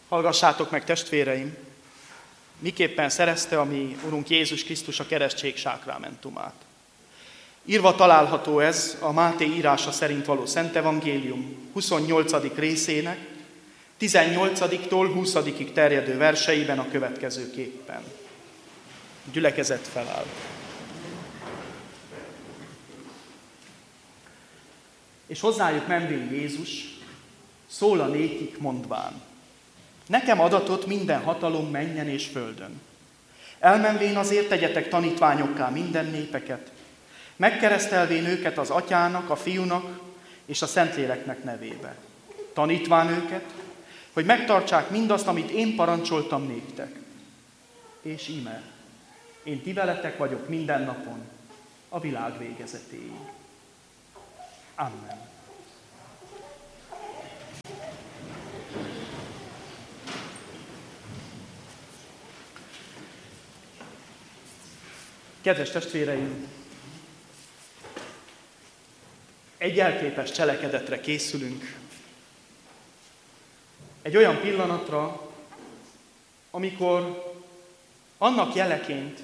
Hallgassátok meg, testvéreim, miképpen szerezte a mi Urunk Jézus Krisztus a keresztség sákramentumát. Írva található ez a Máté írása szerint való Szent Evangélium 28. részének 18-tól 20-ig terjedő verseiben a következőképpen. A gyülekezet feláll. És hozzájuk menvén Jézus szól a nékik mondván: nekem adatott minden hatalom mennyen és földön. Elmenvén azért tegyetek tanítványokká minden népeket, megkeresztelvén őket az Atyának, a Fiúnak és a Szentléleknek nevébe. Tanítván őket, hogy megtartsák mindazt, amit én parancsoltam néktek. És íme, én ti veletek vagyok minden napon, a világ végezetéig. Amen. Kedves testvéreim, egy jelképes cselekedetre készülünk. Egy olyan pillanatra, amikor annak jeleként,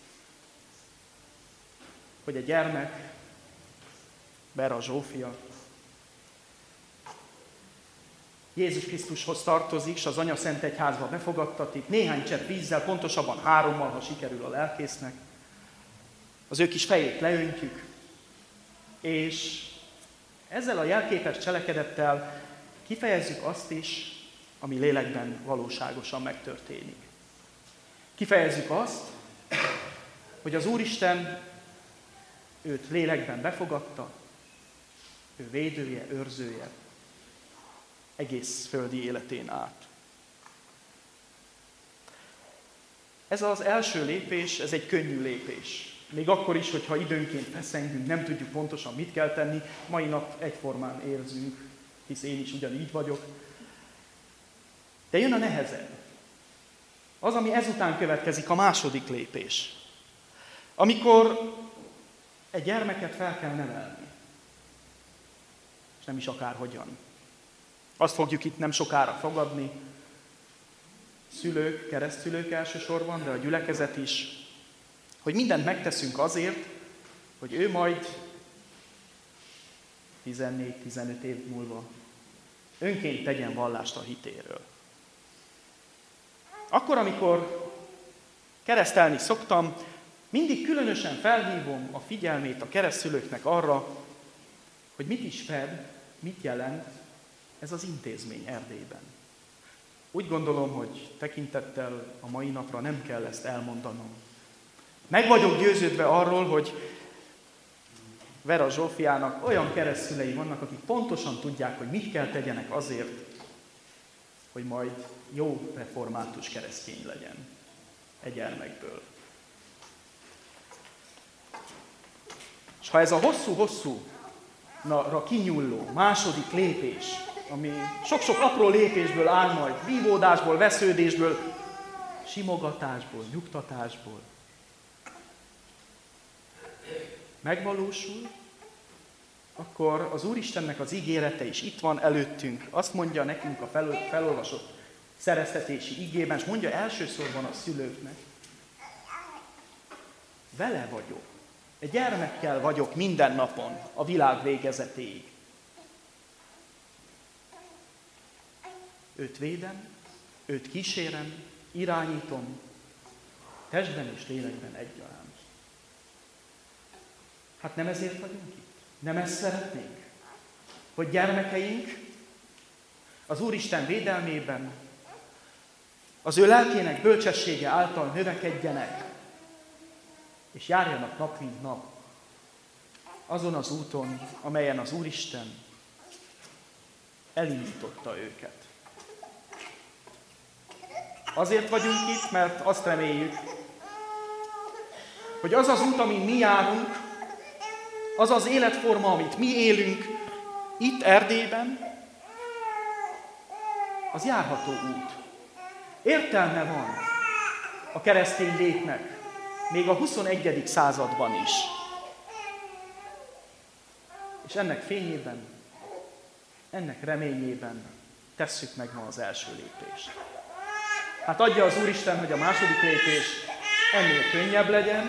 hogy a gyermek, Vera Zsófia, Jézus Krisztushoz tartozik, és az Anya Szent Egyházba befogadtatik, néhány csepp vízzel, pontosabban 3-mal, ha sikerül a lelkésznek, az ő kis fejét leöntjük, és ezzel a jelképes cselekedettel kifejezzük azt is, ami lélekben valóságosan megtörténik. Kifejezzük azt, hogy az Úristen őt lélekben befogadta, ő védője, őrzője egész földi életén át. Ez az első lépés, ez egy könnyű lépés. Még akkor is, hogyha időnként feszengünk, nem tudjuk pontosan mit kell tenni, mai nap egyformán érzünk, hisz én is ugyanígy vagyok. De jön a nehezebb. Az, ami ezután következik, a második lépés. Amikor egy gyermeket fel kell nevelni. És nem is akárhogyan. Azt fogjuk itt nem sokára fogadni, szülők, keresztszülők elsősorban, de a gyülekezet is, hogy mindent megteszünk azért, hogy ő majd 14-15 év múlva önként tegyen vallást a hitéről. Akkor, amikor keresztelni szoktam, mindig különösen felhívom a figyelmét a keresztszülőknek arra, hogy mit is fed, mit jelent ez az intézmény Erdélyben. Úgy gondolom, hogy tekintettel a mai napra nem kell ezt elmondanom. Meg vagyok győződve arról, hogy Vera Zsófiának olyan keresztszülei vannak, akik pontosan tudják, hogy mit kell tegyenek azért, hogy majd jó református keresztény legyen egy gyermekből. És ha ez a hosszú-hosszúra kinyúló második lépés, ami sok-sok apró lépésből áll majd, vívódásból, vesződésből, simogatásból, nyugtatásból, megvalósul, akkor az Úristennek az ígérete is itt van előttünk. Azt mondja nekünk a felolvasott szereztetési igében, és mondja elsősorban a szülőknek: vele vagyok, egy gyermekkel vagyok minden napon, a világ végezetéig. Őt védem, őt kísérem, irányítom, testben és lélekben egyaránt. Hát nem ezért vagyunk itt? Nem ezt szeretnénk? Hogy gyermekeink az Úristen védelmében, az ő lelkének bölcsessége által növekedjenek, és járjanak nap mint nap azon az úton, amelyen az Úristen elindította őket. Azért vagyunk itt, mert azt reméljük, hogy az az út, amin mi járunk, az az életforma, amit mi élünk itt Erdélyben, az járható út. Értelme van a keresztény létnek, még a 21. században is. És ennek fényében, ennek reményében tesszük meg ma az első lépést. Hát adja az Úristen, hogy a második lépés ennél könnyebb legyen,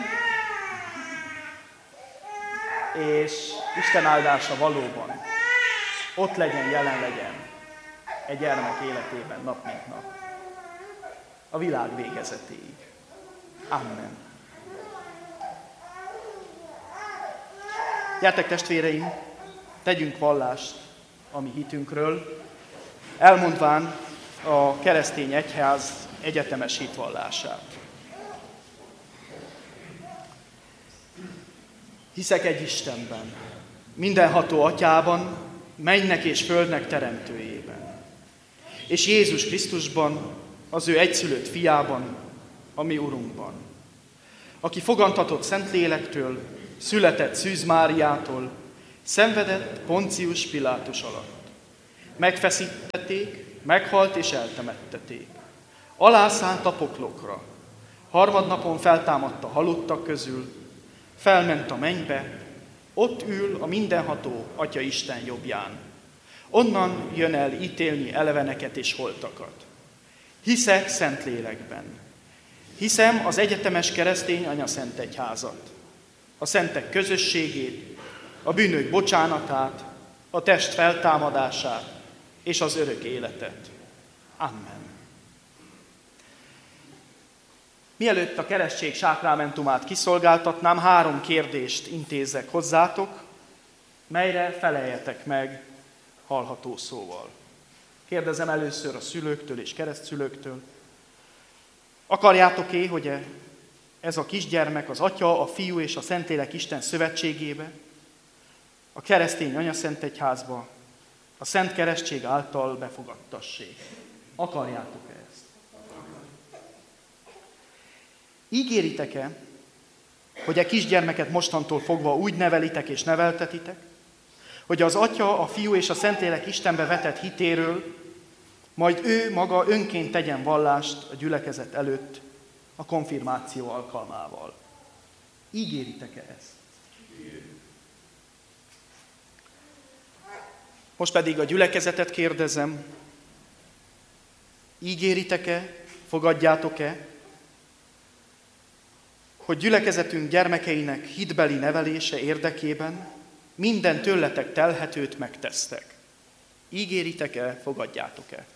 és Isten áldása valóban ott legyen, jelen legyen egy gyermek életében nap mint nap. A világ végezetéig. Amen. Gyertek testvéreim, tegyünk vallást a mi hitünkről, elmondván a keresztény egyház egyetemes hitvallását. Hiszek egy Istenben, mindenható Atyában, mennynek és földnek teremtőjében, és Jézus Krisztusban, az ő egyszülött fiában, a mi Urunkban, aki fogantatott Szentlélektől, született Szűz Máriától, szenvedett Poncius Pilátus alatt. Megfeszítették, meghalt és eltemetteték. Alászállt a poklokra, harmadnapon feltámadt a halottak közül, felment a mennybe, ott ül a mindenható Atya Isten jobbján. Onnan jön el ítélni eleveneket és holtakat. Hiszek Szentlélekben. Hiszem az egyetemes keresztény anyaszentegyházat, a szentek közösségét, a bűnök bocsánatát, a test feltámadását és az örök életet. Amen. Mielőtt a keresztség sákramentumát kiszolgáltatnám, 3 kérdést intézek hozzátok, melyre feleljetek meg hallható szóval. Kérdezem először a szülőktől és keresztszülőktől. Akarjátok-e, hogy ez a kisgyermek az Atya, a Fiú és a Szentlélek Isten szövetségébe, a keresztény anyaszentegyházba, a Szent Keresztség által befogadtassék? Akarjátok-e ezt? Ígéritek-e, hogy a kisgyermeket mostantól fogva úgy nevelitek és neveltetitek, hogy az Atya, a Fiú és a Szentlélek Istenbe vetett hitéről, majd ő maga önként tegyen vallást a gyülekezet előtt a konfirmáció alkalmával? Ígéritek-e ezt? Most pedig a gyülekezetet kérdezem, ígéritek-e, fogadjátok-e, hogy gyülekezetünk gyermekeinek hitbeli nevelése érdekében minden tőletek telhetőt megtesztek? Ígéritek-e, fogadjátok-e?